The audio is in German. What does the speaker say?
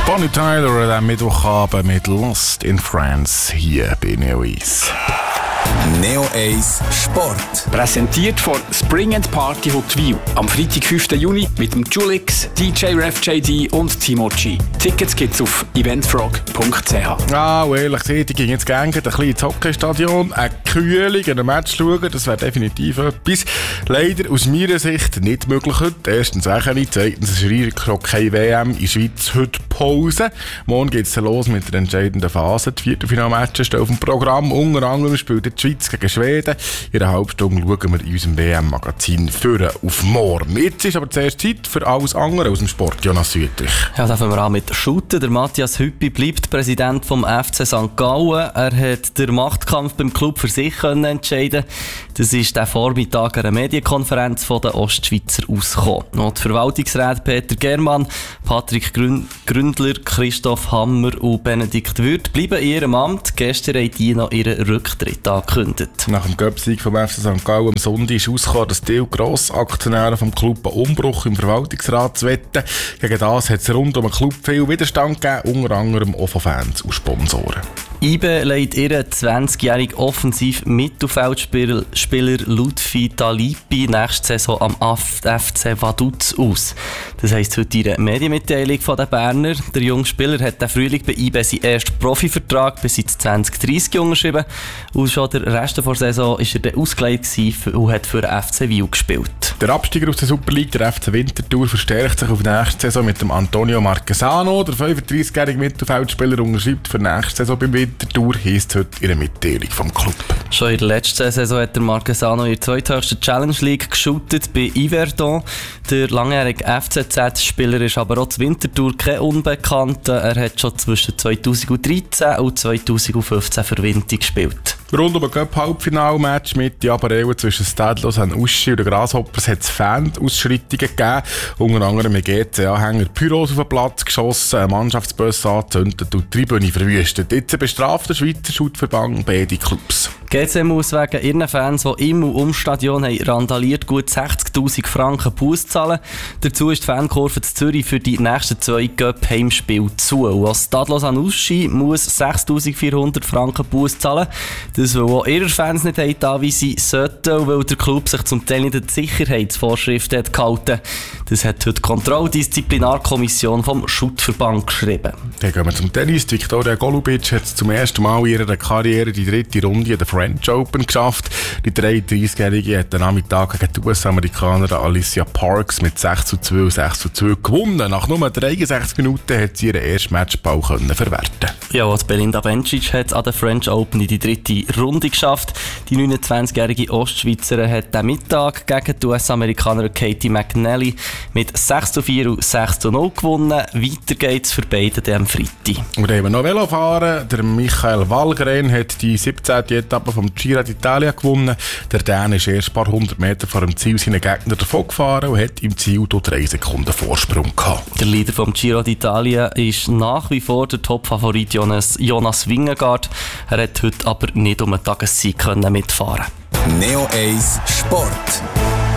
Bonnie Tyler am Mittwochabend mit Lost in France hier bei Neo Ace. Neo Ace Sport. Präsentiert von Spring & Party Huttwil. Am Freitag, 5. Juni mit dem Julix, DJ Ref JD und Timo G. Tickets gibt's auf eventfrog.ch. Ehrlich gesagt, ich ging jetzt gerne ein bisschen ins Hockeystadion, eine Kühlung, ein Match schauen, das wäre definitiv etwas. Leider aus meiner Sicht nicht möglich heute. Erstens auch nicht, zweitens ist Hockey WM in der Schweiz heute Pause. Morgen geht es los mit der entscheidenden Phase. Die Viertelfinalmatches stehen auf dem Programm. Unter anderem spielt die Schweiz gegen Schweden. In einer halben Stunde schauen wir in unserem WM-Magazin für auf morgen. Jetzt ist aber zuerst Zeit für alles andere aus dem Sport. Jonas Südrich. Ja, da fangen wir an mit Shooten. Der Matthias Hüppi bleibt Präsident vom FC St. Gallen. Er hat den Machtkampf beim Club für sich entscheiden. Das ist der Vormittag einer Medienkonferenz von den Ostschweizer ausgekommen. Noch die Verwaltungsräte Peter Germann, Patrick Gründler, Christoph Hammer und Benedikt Würth bleiben in ihrem Amt. Gestern haben die noch ihren Rücktritt angekündigt. Nach dem Cup-Sieg vom FC St. Gallen am Sonntag ist herausgekommen, dass die Grossaktionäre vom Club einen Umbruch im Verwaltungsrat wetten. Gegen das hat es rund um den Club viel Widerstand gegeben, unter anderem auch von Fans und Sponsoren. IBE leiht ihren 20-jährigen Offensiv-Mittelfeldspieler Lutfi Talipi nächste Saison am FC Vaduz aus. Das heisst heute in der Medienmitteilung von den Berner. Der junge Spieler hat den Frühling bei IBE seinen ersten Profivertrag bis ins 2030 unterschrieben. Und schon der Rest der Saison war er dann ausgeleiht und hat für den FC Wiel gespielt. Der Absteiger aus der Super League, der FC Winterthur, verstärkt sich auf nächste Saison mit dem Antonio Marquesano. Der 35-jährige Mittelfeldspieler unterschreibt für nächste Saison beim Winterthur, heisst heute in der Mitteilung vom Club. Schon in der letzten Saison hat der Marquesano in der zweithöchsten Challenge League geshootet bei Yverdon. Der langjährige FCZ-Spieler ist aber auch zu Winterthur kein Unbekannter. Er hat schon zwischen 2013 und 2015 für Winter gespielt. Rund um ein Cup-Halbfinalmatch mit Jabarel zwischen Stade Lausanne-Uschi und den Grasshoppers hat es Fan-Ausschreitungen gegeben. Unter anderem mit GC-Anhänger Pyros auf den Platz geschossen, Mannschaftsbus angezündet und die Tribüne verwüstet. Jetzt bestraft der Schweizer Schuttverband beide Clubs. GC muss wegen ihren Fans, die im und ums Stadion haben randaliert, gut 60'000 Franken Buß zahlen. Dazu ist die Fankurve zu Zürich für die nächsten 2 Cup-Heimspiele zu. Und auch Stade Lausanne-Uschi muss 6'400 Franken Buß zahlen. Das, weil auch ihre Fans nicht haben, wie sie sollten, weil der Club sich zum Teil nicht an die Sicherheitsvorschriften hat gehalten. Das hat heute die Kontrolldisziplinarkommission vom Schuttverband geschrieben. Dann gehen wir zum Tennis. Die Viktoria Golubic hat zum ersten Mal in ihrer Karriere die 3. Runde der French Open geschafft. Die 33-Jährige hat am Nachmittag gegen die US-Amerikanerin Alicia Parks mit 6:2 und 6:2 gewonnen. Nach nur 63 Minuten hat sie ihren ersten Matchball verwerten. Ja, und Belinda Bencic hat an der French Open in die 3. Runde geschafft. Die 29-jährige Ostschweizerin hat am Mittag gegen die US-Amerikanerin Katie McNally mit 6:4 und 6:0 gewonnen. Weiter geht's für beide am Freitag. Und dann haben wir noch Velofahren. Der Michael Wallgren hat die 17. Etappe vom Giro d'Italia gewonnen. Der Däne ist erst ein paar 100 Meter vor dem Ziel seinen Gegner davon gefahren und hat im Ziel 3 Sekunden Vorsprung gehabt. Der Leader vom Giro d'Italia ist nach wie vor der Topfavorit Jonas Vingegaard. Er hat heute aber nicht um einen Tagessieg mitfahren. Neo Ace Sport.